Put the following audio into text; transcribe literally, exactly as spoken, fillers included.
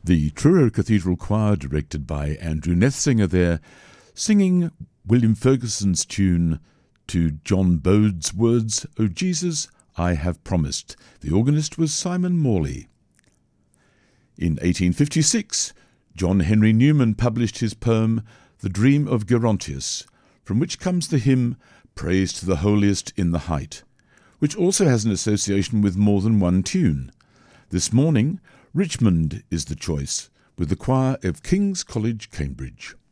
The Truro Cathedral Choir, directed by Andrew Nethsinger there, singing William Ferguson's tune to John Bode's words, "O Jesus, I have promised." The organist was Simon Morley. In eighteen fifty-six, John Henry Newman published his poem, The Dream of Gerontius, from which comes the hymn, Praise to the Holiest in the Height, which also has an association with more than one tune. This morning, Richmond is the choice, with the choir of King's College, Cambridge.